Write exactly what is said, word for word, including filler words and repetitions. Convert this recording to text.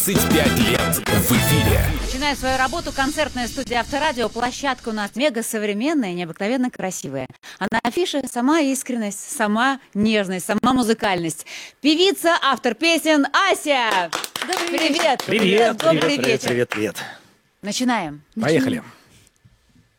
двадцать пять лет в эфире. Начиная свою работу, концертная студия Авторадио. Площадка у нас мега современная, необыкновенно красивая. А на афише сама искренность, сама нежность, сама музыкальность. Певица, автор песен Ася! Добрый привет! Привет! Добрый Привет, вечер! привет, привет. Начинаем. Поехали.